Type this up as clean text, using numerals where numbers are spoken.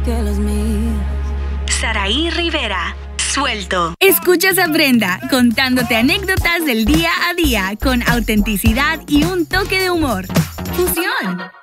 que los míos. Saraí Rivera, suelto. Escuchas a Brenda contándote anécdotas del día a día con autenticidad y un toque de humor. Fusión.